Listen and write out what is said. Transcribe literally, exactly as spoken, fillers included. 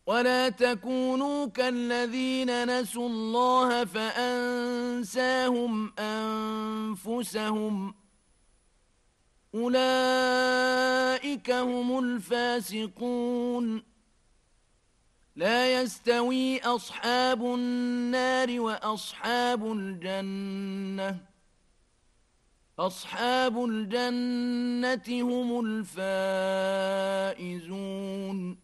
ولا تكونوا كالذين نسوا الله فأنساهم أنفسهم أولئك هم الفاسقون لا يستوي أصحاب النار وأصحاب الجنة أصحاب الجنة هم الفائزون